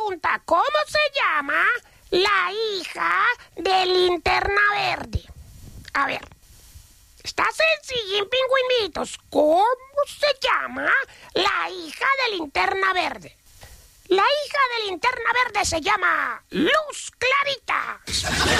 pregunta, ¿cómo se llama la hija de Linterna Verde? A ver, está sencillo, pingüinitos. ¿Cómo se llama la hija de Linterna Verde? La hija de Linterna Verde se llama Luz Clarita.